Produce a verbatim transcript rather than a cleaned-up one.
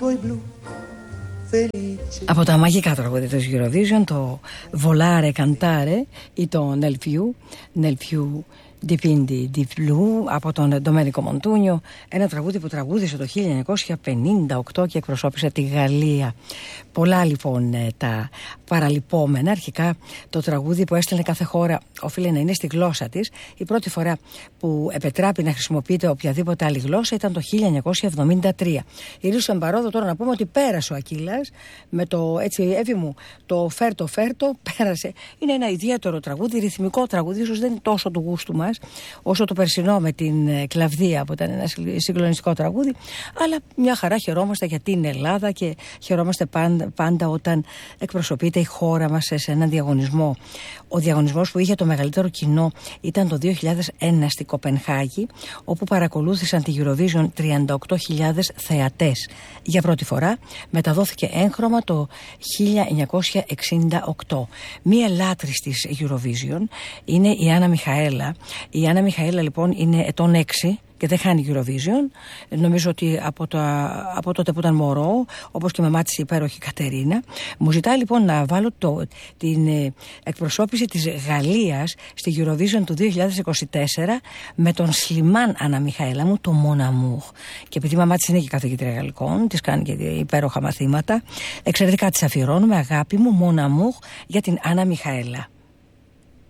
Από τα μαγικά τραγούδια της Eurovision, το Volare Cantare ή το Nel Più, Nel Più Dipinti di Blu από τον Ντομένικο Μοντούνιο, ένα τραγούδι που τραγούδισε το χίλια εννιακόσια πενήντα οκτώ και εκπροσώπησε τη Γαλλία. Πολλά λοιπόν τα παραλυπόμενα. Αρχικά το τραγούδι που έστελνε κάθε χώρα οφείλει να είναι στη γλώσσα της. Η πρώτη φορά που επετράπη να χρησιμοποιείται οποιαδήποτε άλλη γλώσσα ήταν το χίλια εννιακόσια εβδομήντα τρία. Ήρουσαν παρόδο τώρα να πούμε ότι πέρασε ο Ακύλας με το έτσι έβη μου το φέρτο φέρτο, πέρασε. Είναι ένα ιδιαίτερο τραγούδι, ρυθμικό τραγούδι, ίσως δεν είναι τόσο του γούστου μας όσο το περσινό με την Κλαβδία που ήταν ένα συγκλονιστικό τραγούδι, αλλά μια χαρά χαιρόμαστε για την Ελλάδα και χαιρόμαστε πάντα, πάντα όταν εκπροσωπείται η χώρα μας σε έναν διαγωνισμό. Ο διαγωνισμός που είχε το μεγαλύτερο κοινό ήταν το δύο χιλιάδες ένα στη Κοπενχάγη, όπου παρακολούθησαν τη Eurovision τριάντα οκτώ χιλιάδες θεατές. Για πρώτη φορά μεταδόθηκε έγχρωμα το χίλια εννιακόσια εξήντα οκτώ. Μία λάτρης της Eurovision είναι η Άννα Μιχαέλα. Η Άννα Μιχαέλα λοιπόν είναι ετών έξι και δεν χάνει Eurovision. Νομίζω ότι από, το, από τότε που ήταν μωρό, όπως και η μαμά της η υπέροχη Κατερίνα. Μου ζητάει λοιπόν να βάλω το, την ε, εκπροσώπηση της Γαλλίας στη Eurovision του δύο χιλιάδες είκοσι τέσσερα με τον Σλιμάν Άννα Μιχαέλα μου, το Mon Amour. Και επειδή η μαμά της είναι και καθηγήτρια γαλλικών, της κάνει και υπέροχα μαθήματα, εξαιρετικά της αφιερώνουμε, αγάπη μου, Mon Amour, για την Άννα Μιχαέλα.